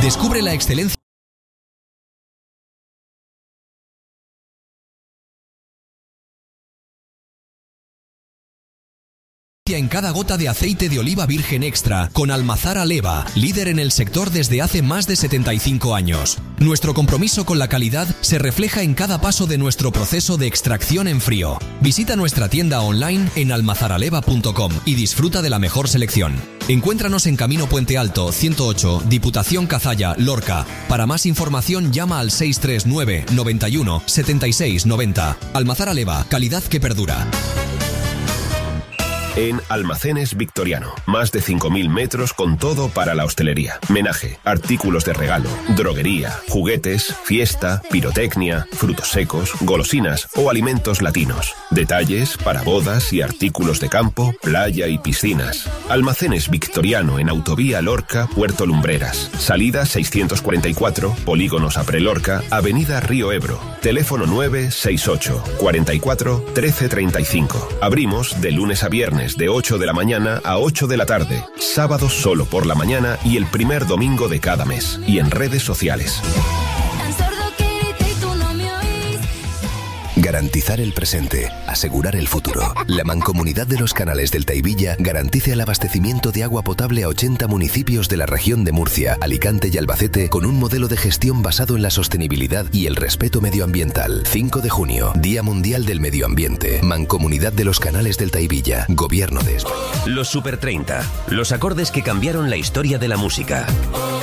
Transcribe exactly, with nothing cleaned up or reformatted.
Descubre la excelencia en cada gota de aceite de oliva virgen extra con Almazara Leva, líder en el sector desde hace más de setenta y cinco años. Nuestro compromiso con la calidad se refleja en cada paso de nuestro proceso de extracción en frío. Visita nuestra tienda online en almazaraleva punto com y disfruta de la mejor selección. Encuéntranos en Camino Puente Alto, ciento ocho, Diputación Cazalla, Lorca. Para más información llama al seis tres nueve, noventa y uno, setenta y seis noventa. Almazara Leva, calidad que perdura. En Almacenes Victoriano, más de cinco mil metros con todo para la hostelería. Menaje, artículos de regalo, droguería, juguetes, fiesta, pirotecnia, frutos secos, golosinas o alimentos latinos. Detalles para bodas y artículos de campo, playa y piscinas. Almacenes Victoriano en Autovía Lorca, Puerto Lumbreras. Salida seiscientos cuarenta y cuatro, Polígonos Apre Lorca, Avenida Río Ebro. Teléfono nueve seis ocho, cuarenta y cuatro, trece treinta y cinco. Abrimos de lunes a viernes de ocho de la mañana a ocho de la tarde, sábados solo por la mañana y el primer domingo de cada mes. Y en redes sociales. Garantizar el presente, asegurar el futuro. La Mancomunidad de los Canales del Taivilla garantiza el abastecimiento de agua potable a ochenta municipios de la región de Murcia, Alicante y Albacete con un modelo de gestión basado en la sostenibilidad y el respeto medioambiental. cinco de junio, Día Mundial del Medio Ambiente. Mancomunidad de los Canales del Taivilla, Gobierno de España. Los Super treinta, los acordes que cambiaron la historia de la música.